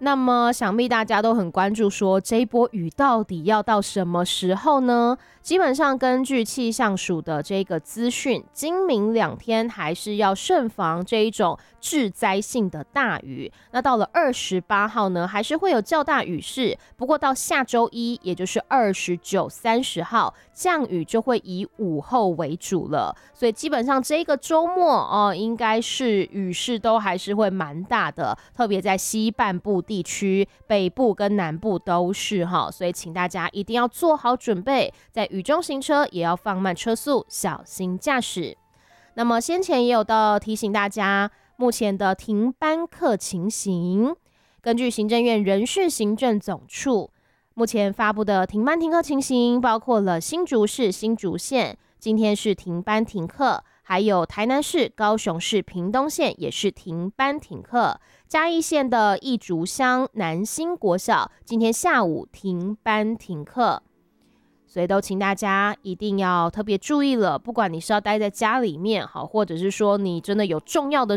那么想必大家都很关注说这一波雨到底要到什么时候呢？基本上根据气象署的这个资讯，今明2天还是要慎防这一种致灾性的大雨。那到了28号呢，还是会有较大雨势，不过到下周一，也就是29、30号，降雨就会以午后为主了。所以基本上这个周末应该是雨势都还是会蛮大的，特别在西半部地区、北部跟南部都是哈，所以请大家一定要做好准备，在雨中行车也要放慢车速，小心驾驶。那么先前也有到提醒大家，目前的停班课情形，根据行政院人事行政总处目前发布的停班停课情形，包括了新竹市、新竹县今天是停班停课，还有台南市、高雄市、屏东县也是停班停课。嘉义县的义竹乡南新国小今天下午停班停课，所以都请大家一定要特别注意了。不管你是要待在家里面好，或者是说你真的有重要的